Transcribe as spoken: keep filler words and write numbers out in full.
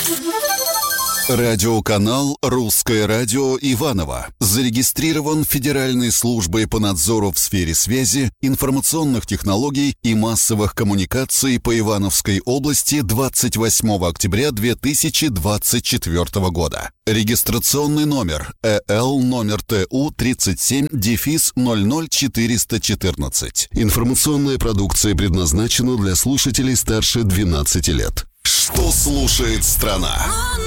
Радиоканал «Русское радио» Иваново зарегистрирован Федеральной службой по надзору в сфере связи, информационных технологий и массовых коммуникаций по Ивановской области двадцать восьмого октября две тысячи двадцать четвёртого года. Регистрационный номер э эл номер тэ у тридцать семь дефис ноль ноль четыреста четырнадцать. Информационная продукция предназначена для слушателей старше двенадцати лет. Что слушает страна?